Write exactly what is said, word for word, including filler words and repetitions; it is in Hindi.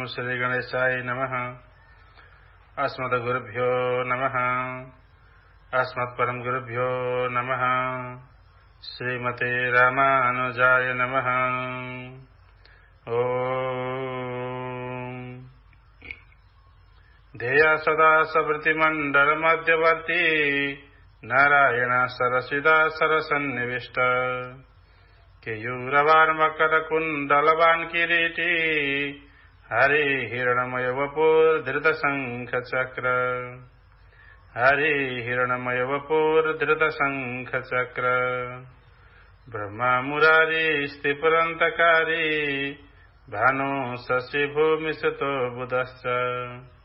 श्रीगणेशाय नमः। अस्मद्गुरुभ्यो नमः। अस्मत्परमगुरुभ्यो नमः। श्रीमते रामानुजाय नमः। ओम ध्येया सदा सवृत्तिमण्डलमध्यवर्ती नारायण सरसिदा सरसन्निविष्ट केयूरवान् किरीटी हरि हिरणमय वपुर्धृतशङ्खचक्र हरि हिरणमय वपुर्धृतशङ्खचक्र ब्रह्मा मुरारी स्थिपुरन्तकारी भानु शशि भूमिसुतो बुधश्च